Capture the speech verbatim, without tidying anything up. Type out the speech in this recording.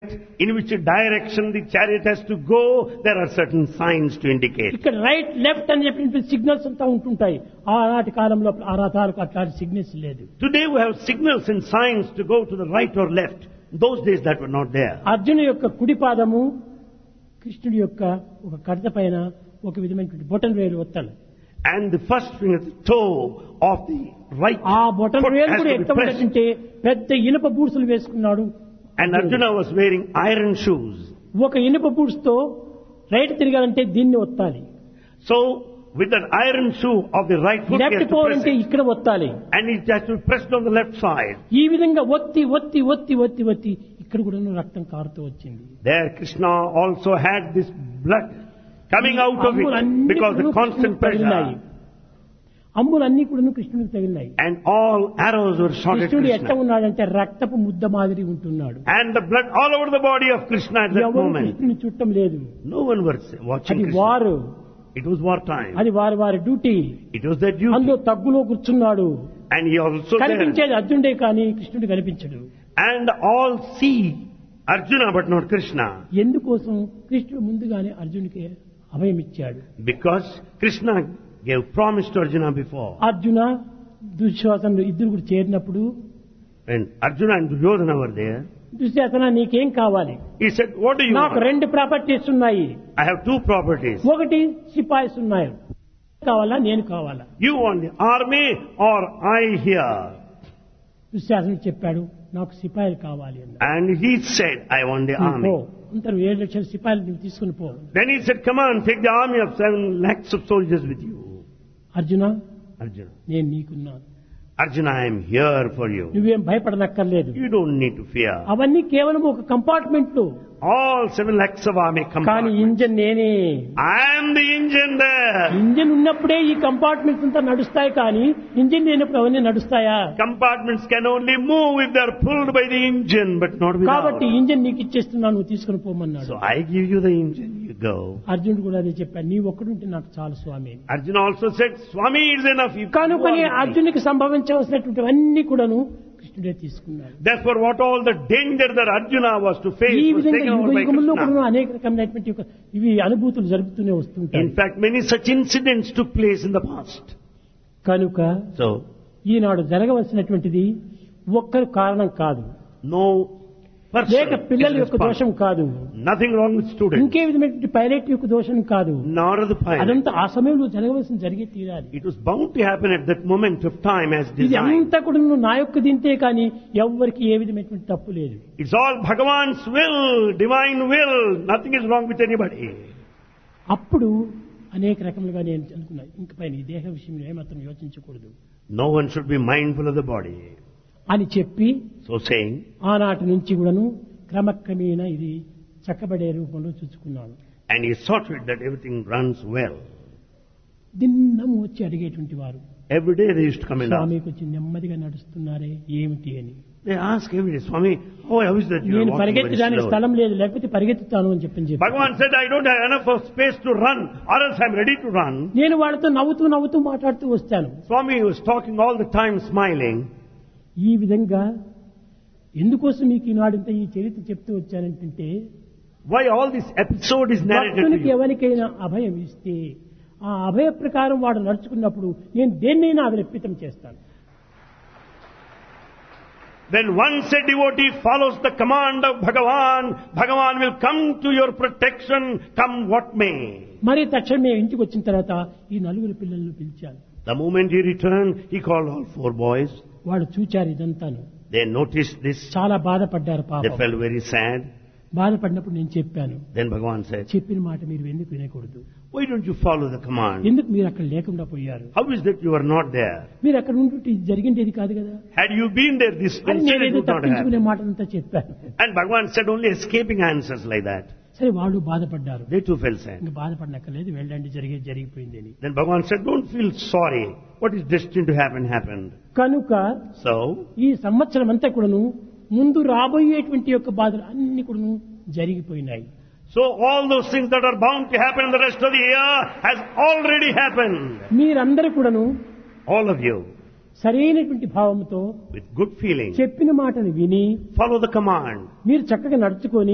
in which direction the chariot has to go, there are certain signs to indicate. ఇక్కడ right left అని చెప్పి signals అంతా ఉంటుంటాయి. ఆనాటి కాలంలో ఆ రథాలకు అట్లాంటి సిగ్నల్స్ లేదు. Today we have signals and signs to go to the right or left. Those days that were not there. అర్జును యొక్క కుడి పాదము కృష్ణుడి యొక్క ఒక కడత పైన ఒక విధమైనటువంటి బొటన్ వేలు ఒత్తాలి. And the first finger, the toe of the right ఆ బొటన్ foot వేలు has కూడా to be ఎట్లా pressed. ఉంటుందంటే పెద్ద ఇనుప బూట్సులు వేసుకున్నాడు. And Arjuna was wearing iron shoes. ఒక ఇనుప బూట్స్ తో రైట్ తిరగాలంటే దీన్ని ఒత్తాలి. So with that iron shoe of the right foot, he has left to press పోవాలంటే it. ఇక్కడ ఒత్తాలి. And it has to be pressed on the left side. ఈ విధంగా ఒత్తి ఒత్తి ఒత్తి ఒత్తి ఒత్తి ఇక్కడ కూడా రక్తం కారుతూ వచ్చింది. There Krishna also had this blood coming out of it because the constant pressure. అమ్ములన్నీ కూడా కృష్ణుడికి తగిలినాయి. And all arrows were shot at కృష్ణుడు ఎట్లా Krishna. ఉన్నాడంటే రక్తపు ముద్ద మాదిరి ఉంటున్నాడు. And the blood all over the body of Krishna at that ఎవరు moment. కృష్ణుని చుట్టం లేదు. No one was watching అది Krishna. వారు It was war time. అది వారి వారి duty. It was their duty. అందులో తగ్గులో కూర్చున్నాడు. And he also there. కనిపించేది అర్జునుడే కానీ కృష్ణుడు కనిపించడు. And all see Arjuna but not Krishna. ఎందుకోసం కృష్ణుడు ముందుగానే అర్జునుడికి అభయం ఇచ్చాడు. Because Krishna gave promise to Arjuna before. Arjuna దుశ్శాసనుడు ఇద్దరు కూడా చేరినప్పుడు When Arjuna and Duryodhana were there, Dushasana నీకేం కావాలి? he said, what do you నాకు want? రెండు ప్రాపర్టీస్ ఉన్నాయి. I have two properties. ఒకటి సిపాయిస్ ఉన్నాయి. కావాలా నేను కావాలా? You want the army or I here? దుశ్శాసనుడు చెప్పాడు నాకు సిపాయిలు కావాలి అన్నాడు. And he said, I want the నువ్వు పో. army. అందరూ ఏడు లక్షల సిపాయిలు నువ్వు తీసుకుని పో. Then he said, come on, take the army of seven lakhs of soldiers with you. Arjuna Arjuna. నేను నీకున్నాను. Arjuna, I am here for you. నువ్వేం భయపడనక్కర్లేదు. You don't need to fear. అవన్నీ కేవలం ఒక కంపార్ట్మెంట్ లో. All seven lakhs of army కానీ compartment. Engine నేనే. I am the engine there. Engine ఉన్నప్పుడే ఈ కంపార్ట్మెంట్స్ అంతా నడుస్తాయి కానీ ఇంజన్ లేనప్పుడు అవన్నీ నడుస్తాయా? Compartments can only move if they are pulled by the engine, but not without. కాబట్టి ఇంజన్ నీకు ఇచ్చేస్తున్నాను నువ్వు తీసుకుని పోమన్నాడు. So I give you the engine, you go. అర్జునుడు కూడా అదే చెప్పాడు నీ ఒక్కడుంటే నాకు చాలు స్వామి. Arjuna also said, Swami is enough. You కనుకొని go on. అర్జునుడికి సంభవించవలసినటువంటి అన్ని కూడాను కృష్ణుడే తీసుకున్నాడు. Therefore, what all the danger that Arjuna was to face ఈ was విధంగా taken over యుగ by యుగంలో Krishna. కూడా అనేక రకమైనటువంటి ఒక ఇవి అనుభూతులు జరుగుతూనే వస్తుంటాయి. In fact, many such incidents took place in the past. కనుక So, ఈనాడు జరగవలసినటువంటిది ఒక్కరు కారణం కాదు, no లేక person పిల్లల is యొక్క దోషం responsible. కాదు, Nothing wrong with students, ఇంకే విధమైనటువంటి పైలట్ యొక్క దోషం కాదు. nor the pilot. అదంతా ఆ సమయంలో జరగవలసిన జరిగే తీరాలి. It was bound to happen at that moment of time as ఇది designed. అంతా కూడా నువ్వు నా యొక్క దింతే కానీ ఎవ్వరికి ఏ విధమైనటువంటి తప్పు లేదు. It's all Bhagavan's will, divine will. Nothing is wrong with anybody. అప్పుడు అనేక రకములుగా నేను అనుకున్నా ఇంక పైన ఈ దేహ విషయంలో ఏమాత్రం యోచించకూడదు No one should be mindful of the body. అని చెప్పి So saying, ఆనాటి నుంచి కూడాను క్రమక్రమేణా ఇది చక్కబడే రూపంలో చూసుకున్నాను. and he saw to it that everything runs well. దిన్నము వచ్చి అడిగేటువంటి వారు Every day they used to come and ask. స్వామి కొంచెం నెమ్మదిగా నడుస్తున్నారే ఏమిటి అని. They ask every day, Swami, how how is that you are నేను walking very పరిగెత్తడానికి slow? స్థలం లేదు లేకపోతే పరిగెత్తుతాను అని చెప్పని చెప్పి Bhagavan said, I don't have enough of space to run, or else I'm ready to run. నేను వాడితో నవ్వుతూ నవ్వుతూ మాట్లాడుతూ వస్తాను. Swami was talking all the time, smiling. ఈ విధంగా ఎందుకోసం మీకు ఈనాడింత ఈ చరిత్ర చెప్తూ వచ్చానంటే Why all this episode is narrated to భక్తునికి you? ఎవరికైనా అభయం ఇస్తే ఆ అభయ ప్రకారం వాడు నడుచుకున్నప్పుడు నేను దేన్నైనా అభిరప్పితం చేస్తాను. When once a devotee follows the command of Bhagavan, Bhagavan will come to your protection, come what may. మరి తక్షణమే ఇంటికి వచ్చిన తర్వాత ఈ నలుగురు పిల్లలను పిలిచాను. The moment he returned, he called all four boys. వాడు చూచారు ఇదంతాను. They noticed this. చాలా బాధపడ్డారు They పాపం. felt very sad. బాధపడినప్పుడు నేను చెప్పాను Then Bhagavan said, చెప్పిన మాట మీరు ఎందుకు వినకూడదు, why don't you follow the command? ఎందుకు మీరు అక్కడ లేకుండా పోయారు, How is that you are not there? మీరు అక్కడ ఉంటుంటే ఇది జరిగిండేది కాదు కదా Had you been there, this అని incident నేనేదో would not తప్పించుకునే happen. మాటలంతా చెప్పాను. And Bhagavan said only escaping answers like that. సరే వాళ్ళు బాధపడ్డారు. They too felt sad. ఇంకా బాధపడనక్కర్లేదు వెళ్ళండి జరిగేది జరిగిపోయింది అని. Then Bhagavan said, don't feel sorry. What is destined to happen, happened. కనుక So, ఈ సంవత్సరం అంతా కూడాను ముందు రాబోయేటువంటి యొక్క బాధలు అన్ని కూడాను జరిగిపోయినాయి. so all those things that are bound to happen in the rest of the year has already happened. మీరందరూ కూడాను All of you, సరైనటువంటి భావంతో with good feeling, చెప్పిన మాటను విని follow the command. మీరు చక్కగా నడుచుకొని